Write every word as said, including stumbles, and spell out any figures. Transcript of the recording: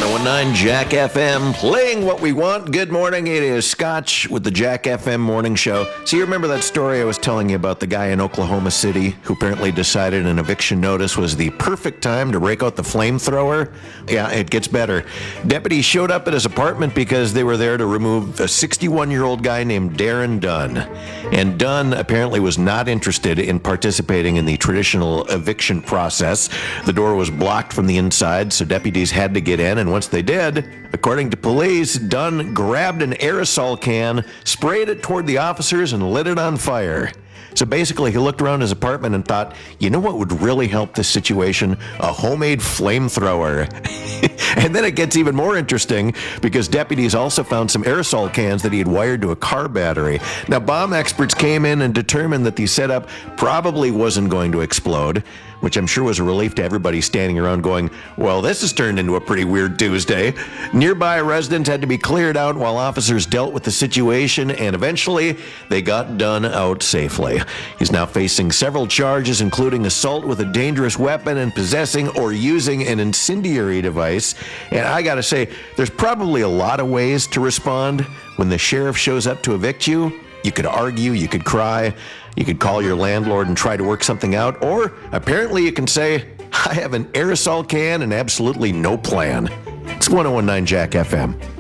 oh one nine Jack F M, playing what we want. Good morning, it is Scotch with the Jack F M morning show. So you remember that story I was telling you about the guy in Oklahoma City who apparently decided an eviction notice was the perfect time to break out the flamethrower? Yeah, it gets better. Deputies showed up at his apartment because they were there to remove a sixty-one-year-old guy named Darren Dunn. And Dunn apparently was not interested in participating in the traditional eviction process. The door was blocked from the inside, so deputies had to get in, and once they did, according to police, Dunn grabbed an aerosol can, sprayed it toward the officers, and lit it on fire. So basically, he looked around his apartment and thought, you know what would really help this situation? A homemade flamethrower. And then it gets even more interesting because deputies also found some aerosol cans that he had wired to a car battery. Now, bomb experts came in and determined that the setup probably wasn't going to explode, which I'm sure was a relief to everybody standing around going, well, this has turned into a pretty weird Tuesday. Nearby residents had to be cleared out while officers dealt with the situation, and eventually they got Dunn out safely. He's now facing several charges, including assault with a dangerous weapon and possessing or using an incendiary device. And I gotta say, there's probably a lot of ways to respond when the sheriff shows up to evict you. You could argue, you could cry, you could call your landlord and try to work something out, or apparently you can say, I have an aerosol can and absolutely no plan. It's one oh one nine Jack F M.